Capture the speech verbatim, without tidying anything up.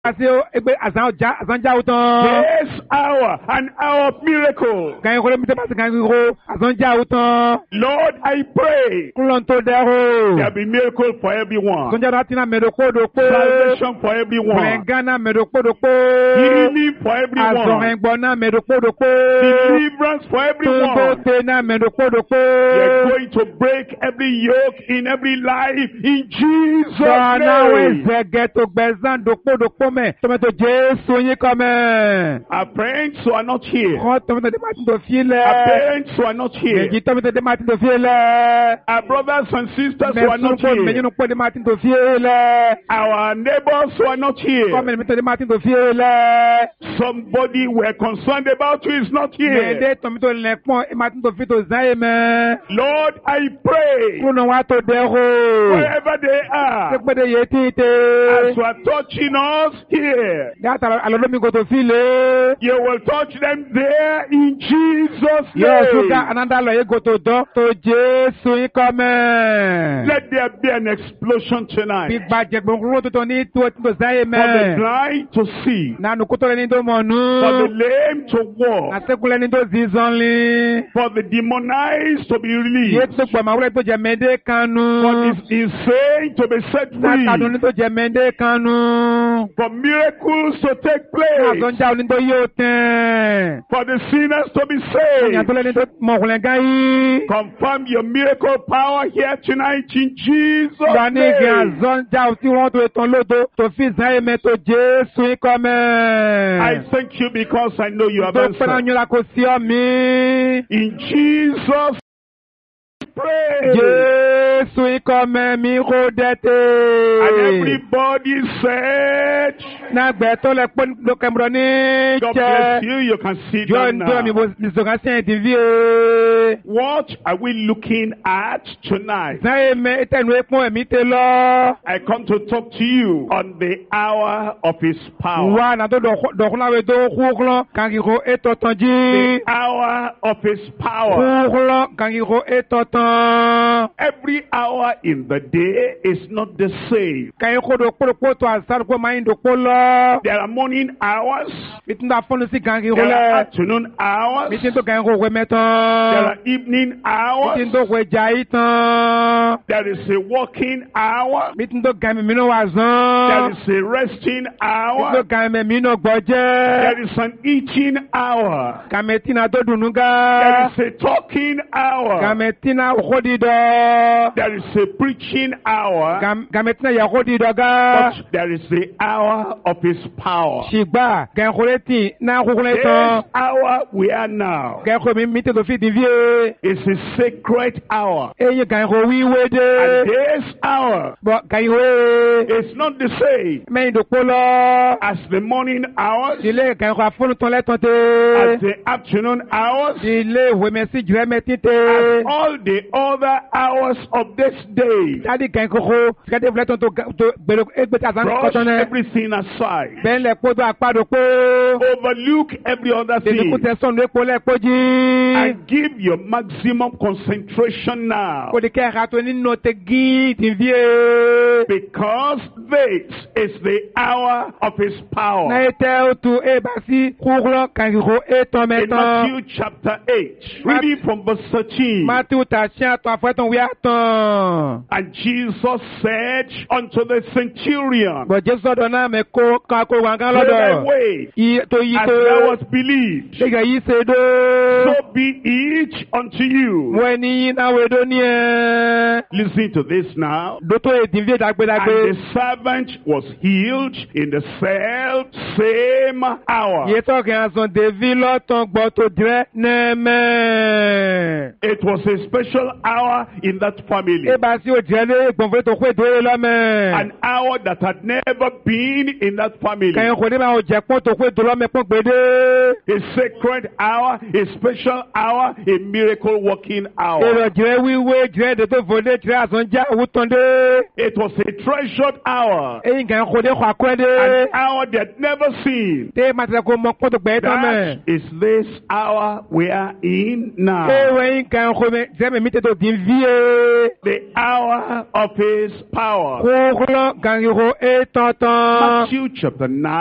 This hour, an hour of miracle. Lord, I pray there'll be miracle for everyone. Salvation for everyone. Healing for everyone. Deliverance for everyone. You're going to break every yoke in every life in Jesus' name. Our parents who are not here. Our parents who are not here. Our brothers and sisters who are not here. Our neighbors who are not here. Somebody we're concerned about who is not here. Lord, I pray wherever they are, as you are touching us here, you will touch them there in Jesus' name. Let there be an explosion tonight. For the blind to see. For the lame to walk. For the demonized to be released. For the insane to be set free. For miracles to take place. For the sinners to be saved. Confirm your miracle power here tonight in Jesus' name. I thank you because I know you have answered. In Jesus' pray. And everybody said, God bless you. You can sit down now. What are we looking at tonight? I come to talk to you on the hour of His power. The hour of His power. Every hour in the day is not the same. There are morning hours. There are afternoon hours. There are evening hours. There is a working hour. There is a resting hour. There is an eating hour. There is a talking hour. There is a preaching hour. But there is the hour of His power. This hour we are now is a sacred hour. And this hour is not the same as the morning hours, as the afternoon hours, as all the other hours of this day. Brush everything aside. Overlook every other thing. And give your maximum concentration now. Because this is the hour of His power. In Matthew chapter eight, reading from verse thirteen. And Jesus said unto the centurion, Go thy way, as thou hast believed, so be it unto you. Listen to this now. And the servant was healed in the self same hour. It was a special hour in that family. An hour that had never been in that family. A sacred hour, a special hour, a miracle working hour. It was a treasured hour. An hour they had never seen. That is this hour we are in now. The hour of His power. Matthew Matthew chapter nine.